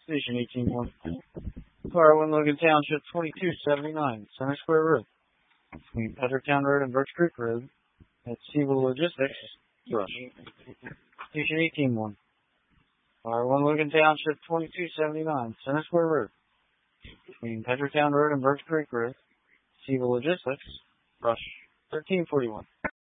Station 18-1. Fire 1 Logan Township 2279, Center Square Road. Between Peddertown Road and Birch Creek Road. At Siebel Logistics. Rush. Station 18-1. Fire 1 Logan Township 2279, Center Square Road. Between Peddertown Road and Birch Creek Road. Siebel Logistics. Rush. 1341.